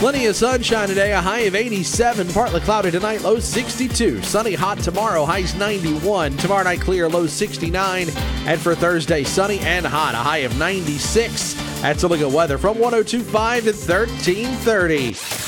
Plenty of sunshine today, a high of 87. Partly cloudy tonight, low 62. Sunny, hot tomorrow, highs 91. Tomorrow night clear, low 69. And for Thursday, sunny and hot, a high of 96. That's a look at weather from 102.5 at 1330.